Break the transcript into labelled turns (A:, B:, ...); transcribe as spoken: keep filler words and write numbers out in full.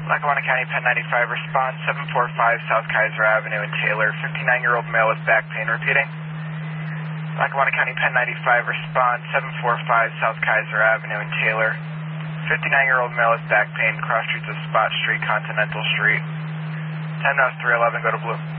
A: Lackawanna County, Penn ninety-five, response seven four five South Kaiser Avenue in Taylor, fifty-nine-year-old male with back pain, repeating. Lackawanna County, Penn ninety-five, response seven four five South Kaiser Avenue in Taylor, fifty-nine-year-old male with back pain, cross streets of Spot Street, Continental Street. ten three eleven, go to blue.